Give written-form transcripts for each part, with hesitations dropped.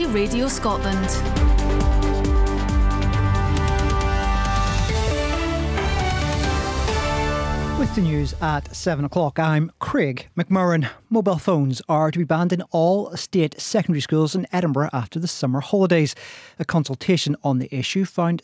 BBC Radio Scotland. With the news at 7 o'clock, I'm Craig McMurran. Mobile phones are to be banned in all state secondary schools in Edinburgh after the summer holidays. A consultation on the issue found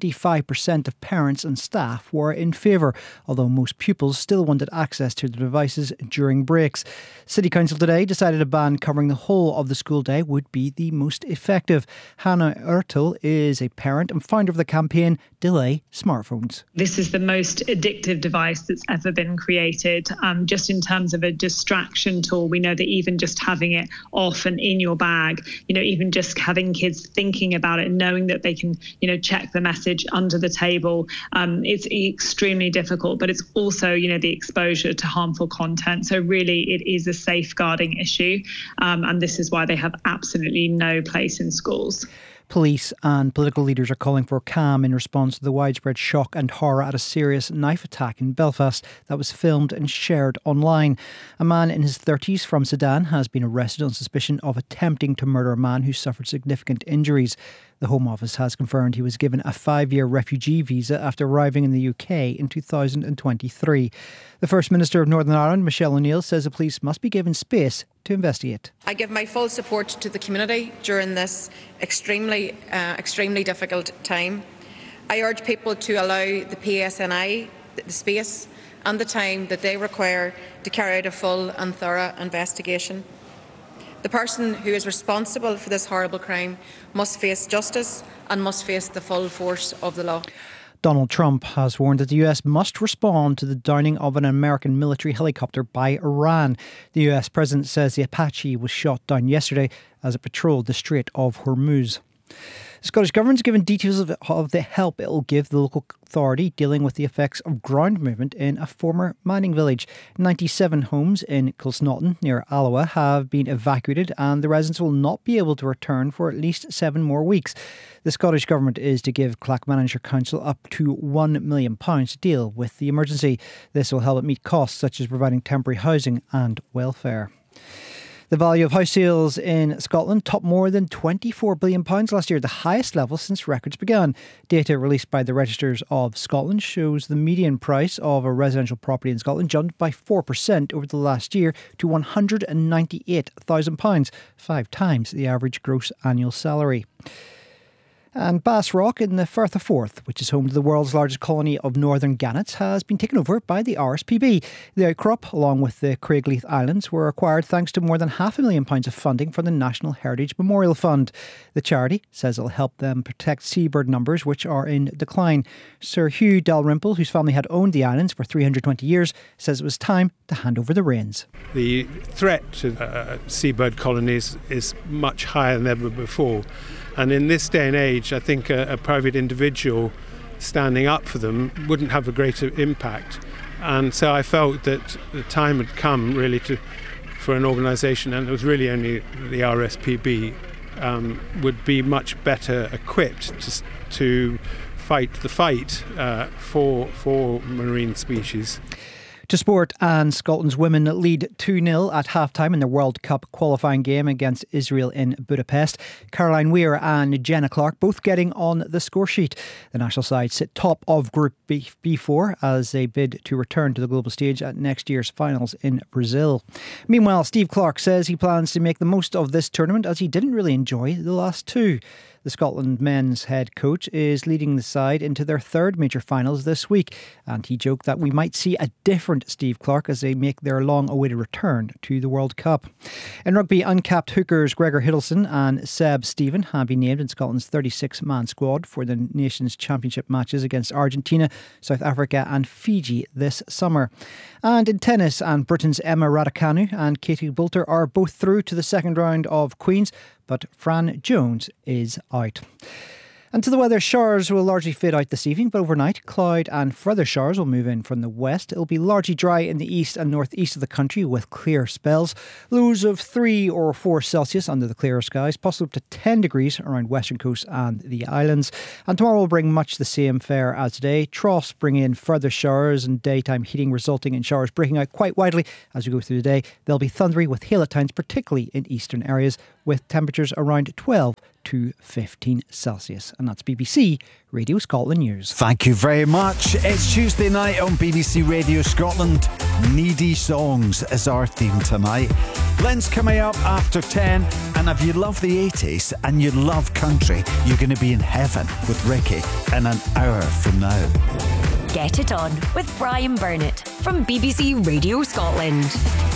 75% of parents and staff were in favour, although most pupils still wanted access to the devices during breaks. City Council today decided a ban covering the whole of the school day would be the most effective. Hannah Ertel is a parent and founder of the campaign Delay Smartphones. This is the most addictive device that's ever been created. Just in terms of a distraction tool, we know that even just having it off and in your bag, even just having kids thinking about it and knowing that they can, check the message under the table, it's extremely difficult, but it's also, the exposure to harmful content. So really it is a safeguarding issue. And this is why they have absolutely no place in schools. Police and political leaders are calling for calm in response to the widespread shock and horror at a serious knife attack in Belfast that was filmed and shared online. A man in his 30s from Sudan has been arrested on suspicion of attempting to murder a man who suffered significant injuries. The Home Office has confirmed he was given a 5-year refugee visa after arriving in the UK in 2023. The First Minister of Northern Ireland, Michelle O'Neill, says the police must be given space to investigate. I give my full support to the community during this extremely difficult time. I urge people to allow the PSNI the space and the time that they require to carry out a full and thorough investigation. The person who is responsible for this horrible crime must face justice and must face the full force of the law. Donald Trump has warned that the US must respond to the downing of an American military helicopter by Iran. The US president says the Apache was shot down yesterday as it patrolled the Strait of Hormuz. The Scottish Government has given details of the help it will give the local authority dealing with the effects of ground movement in a former mining village. 97 homes in Kilsnotton near Alloa have been evacuated and the residents will not be able to return for at least 7 more weeks. The Scottish Government is to give Clackmannanshire Council up to £1 million to deal with the emergency. This will help it meet costs such as providing temporary housing and welfare. The value of house sales in Scotland topped more than £24 billion last year, the highest level since records began. Data released by the Registers of Scotland shows the median price of a residential property in Scotland jumped by 4% over the last year to £198,000, 5 times the average gross annual salary. And Bass Rock in the Firth of Forth, which is home to the world's largest colony of northern gannets, has been taken over by the RSPB. The outcrop, along with the Craigleith Islands, were acquired thanks to more than £500,000 of funding from the National Heritage Memorial Fund. The charity says it'll help them protect seabird numbers, which are in decline. Sir Hugh Dalrymple, whose family had owned the islands for 320 years, says it was time to hand over the reins. The threat to seabird colonies is much higher than ever before. And in this day and age, I think a private individual standing up for them wouldn't have a greater impact. And so I felt that the time had come really for an organisation, and it was really only the RSPB, would be much better equipped to fight the fight for marine species. To sport, and Scotland's women lead 2-0 at half-time in the World Cup qualifying game against Israel in Budapest. Caroline Weir and Jenna Clark both getting on the score sheet. The national side sit top of Group B4 as they bid to return to the global stage at next year's finals in Brazil. Meanwhile, Steve Clarke says he plans to make the most of this tournament as he didn't really enjoy the last 2. The Scotland men's head coach is leading the side into their 3rd major finals this week, and he joked that we might see a different Steve Clarke as they make their long-awaited return to the World Cup. In rugby, uncapped hookers Gregor Hiddleston and Seb Stephen have been named in Scotland's 36-man squad for the Nations Championship matches against Argentina, South Africa and Fiji this summer. And in tennis, and Britain's Emma Raducanu and Katie Boulter are both through to the second round of Queen's, but Fran Jones is out. And to the weather, showers will largely fade out this evening, but overnight, cloud and further showers will move in from the west. It'll be largely dry in the east and northeast of the country with clear spells. Lows of 3 or 4 Celsius under the clearer skies, possibly up to 10 degrees around western coast and the islands. And tomorrow will bring much the same fare as today. Troughs bring in further showers and daytime heating, resulting in showers breaking out quite widely as we go through the day. They'll be thundery with hail at times, particularly in eastern areas, with temperatures around 12 to 15 Celsius. And that's BBC Radio Scotland News. Thank you very much. It's Tuesday night on BBC Radio Scotland. Needy Songs is our theme tonight. Lynn's coming up after 10. And if you love the 80s and you love country, you're going to be in heaven with Ricky in an hour from now. Get It On with Brian Burnett from BBC Radio Scotland.